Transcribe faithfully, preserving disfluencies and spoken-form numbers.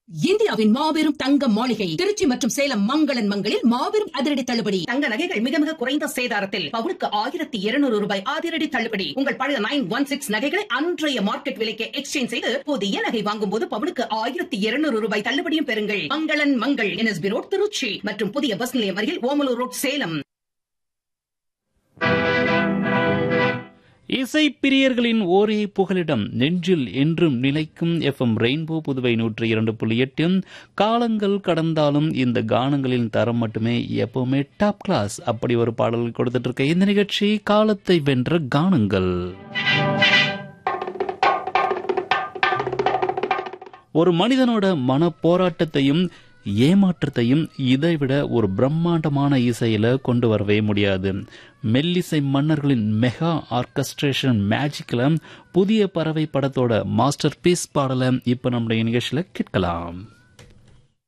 இந்தியாவின் மாபெரும் தங்க மாளிகை திருச்சி மற்றும் சேலம் மங்களன் மங்களில் மாபெரும் அதிரடி தள்ளுபடி. தங்க நகைகள் மிக மிக குறைந்த சேதாரத்தில் பவுனுக்கு ஆயிரத்தி இருநூறு ரூபாய் அதிரடி தள்ளுபடி. உங்கள் பழைய நைன் ஒன் சிக்ஸ் நகைகளை அன்றைய மார்க்கெட் விலைக்கு எக்ஸ்சேஞ்ச் செய்து புதிய நகை வாங்கும் போது பவுனுக்கு ஆயிரத்தி இருநூறு ரூபாய் தள்ளுபடியும் பெறுங்கள். மங்களன் மங்கள் என்எஸ்பி ரோட் திருச்சி மற்றும் புதிய பஸ் நிலையம் அருகில் ஓமலூர் ரோட் சேலம். இசை பிரியர்களின் ஒரே புகலிடம் நெஞ்சில் என்றும் நிலைக்கும் எஃப் எம் ரெயின்போ புதுவை நூற்றி இரண்டு புள்ளி எட்டு. காலங்கள் கடந்தாலும் இந்த கானங்களின் தரம் மட்டுமே எப்பவுமே டாப் கிளாஸ். அப்படி ஒரு பாடல் கொடுத்துட்டு இருக்க இந்த நிகழ்ச்சி காலத்தை வென்ற கானங்கள். ஒரு மனிதனோட மன போராட்டத்தையும் ஏமாற்றத்தையும் இதைவிட ஒரு பிரம்மாண்டமான இசையில கொண்டு வரவே முடியாது. மெல்லிசை மன்னர்களின் மெகா ஆர்கெஸ்ட்ரேஷன் மேஜிக்ல புதிய பறவை படத்தோட மாஸ்டர் பீஸ் பாடலை இப்ப நம்முடைய நிகழ்ச்சியில கேட்கலாம்.